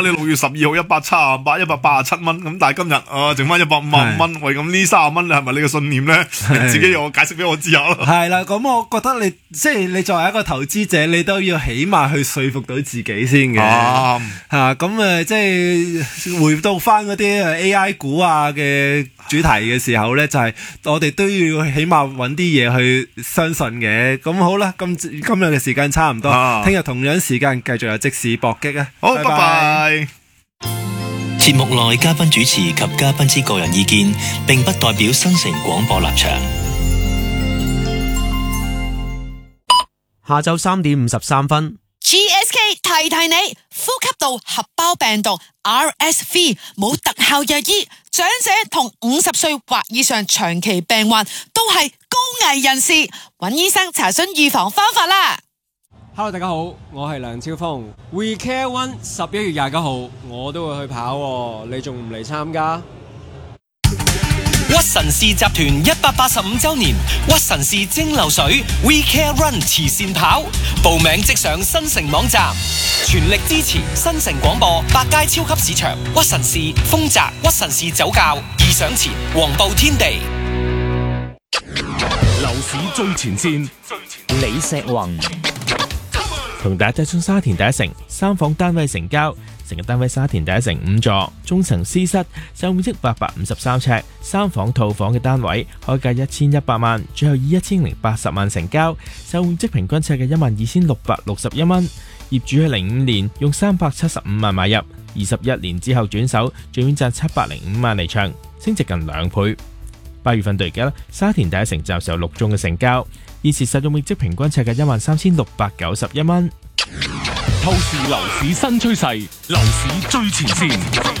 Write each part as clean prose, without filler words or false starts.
你6月12號178、187蚊，咁但係今日剩翻150蚊，喂，咁呢30蚊係咪你嘅信念咧？自己有解釋俾我知下咯。 係啦，咁我覺得你即係你作為一個投資者，你都要起碼去說服到自己先嘅。咁即係回到翻嗰啲AI 股嘅主題嘅時候咧，就係我哋都要起碼揾啲嘢去相信嘅。咁好啦，今日嘅時間差唔多，聽日同樣時間繼續有即時搏擊啊！ 好，拜拜。 節目內嘉賓主持及嘉賓之個人意見，並不代表新城廣播立場。 下晝3點53分。 GSK 提提你，呼吸道合胞病毒 RSV 冇特效藥醫，長者同50歲或以上長期病患都係高危人士，揾醫生查詢預防方法啦。 Hello， 大家好，我係梁超峰。We Care One 11月29號我都會去跑喎，你仲唔嚟參加？ 屈臣氏集團185周年，屈臣氏蒸餾水 We Care Run 慈善跑，報名即上新城網站，全力支持新城廣播、百佳超級市場、屈臣氏、豐澤、屈臣氏酒窖、易上前、黃埔天地。 樓市最前線， 李石宏同大家睇中沙田第一城3房單位成交。成個單位沙田第一城5座，中層私室，總面積853尺，3房套房嘅單位，開價1100萬，最後以1080萬成交，總面積平均尺嘅12661蚊。業主喺05年用375萬買入，21年之後轉手，最終賺705萬離場，升值近2倍。8月份到而家，沙田第一城暫時有6宗嘅成交，現時實用面積平均尺嘅13691蚊。透視樓市新趨勢，樓市最前線。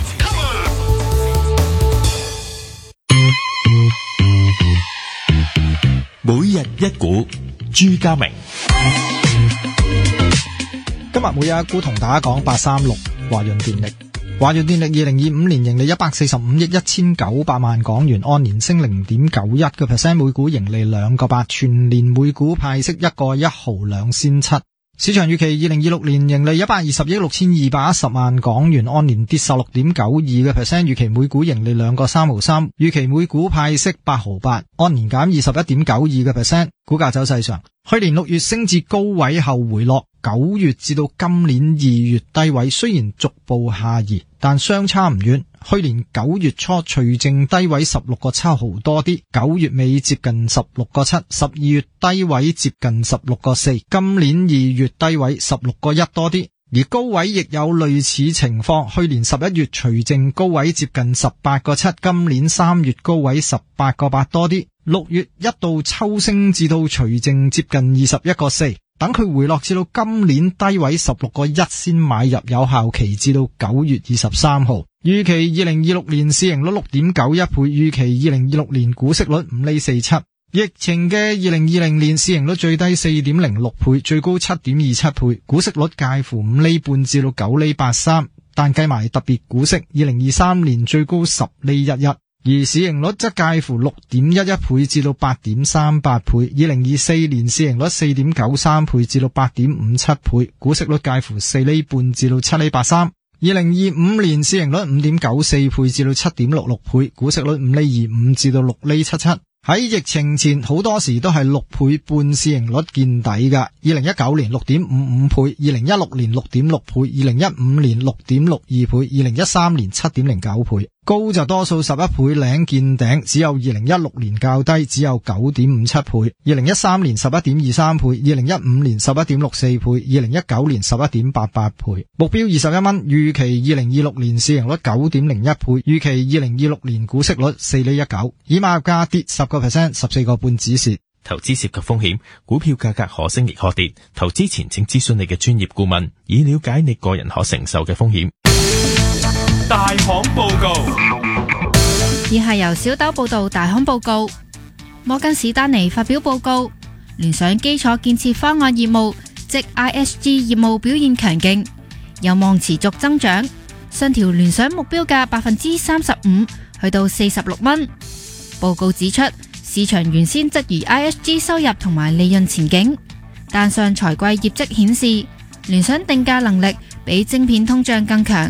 每日一股，朱家明。 今日每日一股同大家講836華潤電力。華潤電力2025年盈利145億1900萬港元，按年升0.91%，每股盈利2個8，全年每股派息1個1毫2仙7。市場預期2026年盈利120億6210萬港元，按年跌16.92%，預期每股盈利2個3毫3，預期每股派息8毫8，按年減21.92%。股價走勢上，去年6月升至高位後回落，9月至到今年2月低位，雖然逐步下移，但相差唔遠。去年9月初除淨低位16個7毫多啲，9月尾接近16個7， 12月低位接近16個4，今年2月低位16個1多啲。而高位亦有類似情況，去年11月除淨高位接近18個7，今年3月高位18個8多啲。6月一度抽升至到除淨接近21個4，等佢回落至到今年低位16個1先買入，有效期至到9月23號。預期2026年市盈率6.91倍，預期2026年股息率5厘47。疫情嘅2020年市盈率最低 4.06 倍，最高 7.27 倍，股息率介乎5厘半至到9厘83，但計埋特別股息2023年最高10厘11，而市盈率則介乎 6.11 倍至到 8.38 倍，2024年市盈率 4.93 倍至到 8.57 倍，股息率介乎4厘半至到7厘83。2025年市盈率 5.94 倍至到 7.66 倍，股息率5厘25至到6厘77。喺疫情前好多時都係6倍半市盈率見底㗎。2019年 6.55 倍，2016年 6.6 倍，2015年 6.62 倍，2013年 7.09 倍。高就多數11倍領見頂，只有2016年較低，只有 9.57 倍。2013年 11.23 倍，2015年 11.64 倍，2019年 11.88 倍。目標21蚊，預期2026年市盈率 9.01 倍，預期2026年股息率4厘19。以買入價跌10%， 14個半止蝕。 投資涉及風險，股票價格可升亦可跌，投資前請諮詢你嘅專業顧問，以了解你個人可承受嘅風險。 大行報告， 以下由小豆報道大行報告。摩根士丹尼發表報告，聯想基礎建設方案業務即 ISG 業務表現強勁，有望持續增長，上調聯想目標價 35% 去到46蚊。報告指出，市場原先質疑 ISG 收入同埋利潤前景，但上財季業績顯示，聯想定價能力比晶片通脹更強。